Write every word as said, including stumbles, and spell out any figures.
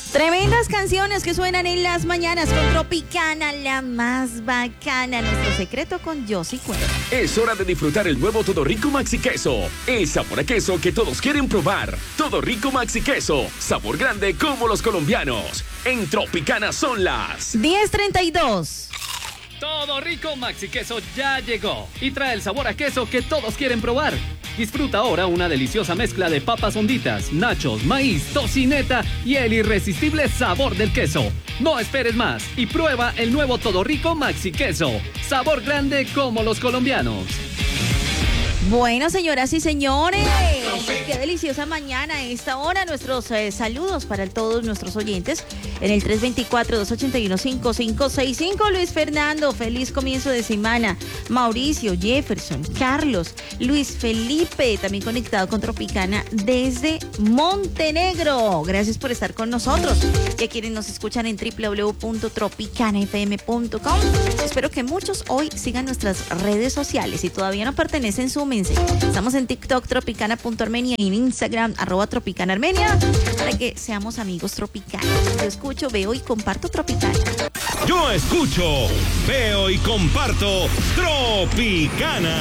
Tremendas canciones que suenan en las mañanas con Tropicana, la más bacana. Nuestro secreto con Yossi Cuero. Es hora de disfrutar el nuevo Todo Rico Maxi Queso. El sabor a queso que todos quieren probar. Todo Rico Maxi Queso. Sabor grande como los colombianos. En Tropicana son las diez treinta y dos. Todo Rico Maxi Queso ya llegó y trae el sabor a queso que todos quieren probar. Disfruta ahora una deliciosa mezcla de papas honditas, nachos, maíz, tocineta y el irresistible sabor del queso. No esperes más y prueba el nuevo Todo Rico Maxi Queso. Sabor grande como los colombianos. Bueno, señoras y señores, qué deliciosa mañana a esta hora. Nuestros eh, saludos para todos nuestros oyentes en el tres dos cuatro, dos ocho uno, cinco cinco seis cinco. Luis Fernando, feliz comienzo de semana. Mauricio, Jefferson, Carlos, Luis Felipe, también conectado con Tropicana desde Montenegro. Gracias por estar con nosotros. Y a quienes nos escuchan en doble u doble u doble u punto tropicana f m punto com. Espero que muchos hoy sigan nuestras redes sociales. Si todavía no pertenecen, súmense. Estamos en TikTok, tropicana punto armenia, y en Instagram, arroba tropicana armenia, para que seamos amigos tropicanos. Yo escucho, veo y comparto Tropicana. Yo escucho, veo y comparto Tropicana.